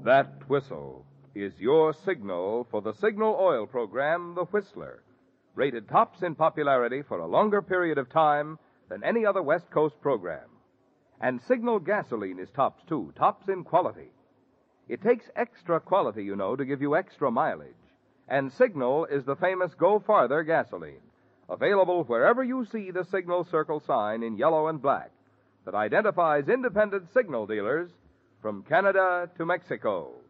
That whistle is your signal for the Signal Oil program, The Whistler, rated tops in popularity for a longer period of time than any other West Coast program. And Signal gasoline is tops, too, tops in quality. It takes extra quality, you know, to give you extra mileage. And Signal is the famous Go Farther gasoline, available wherever you see the Signal Circle sign in yellow and black that identifies independent Signal dealers from Canada to Mexico.